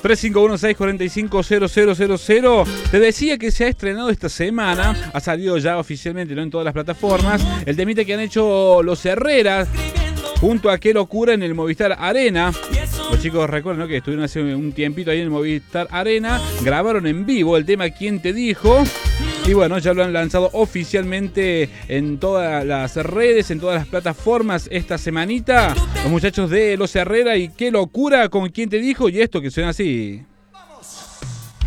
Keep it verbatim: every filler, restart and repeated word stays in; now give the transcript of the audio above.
tres cinco uno, seis cuatro cinco, cero cero cero cero. Te decía que se ha estrenado esta semana, ha salido ya oficialmente, no en todas las plataformas, el temita que han hecho los Herreras junto a Qué Locura en el Movistar Arena. Los chicos recuerdan, ¿no?, que estuvieron hace un tiempito ahí en el Movistar Arena, grabaron en vivo el tema ¿Quién te dijo? Y bueno, ya lo han lanzado oficialmente en todas las redes, en todas las plataformas esta semanita. Los muchachos de Los Herrera y Qué Locura con ¿Quién te dijo? Y esto que suena así.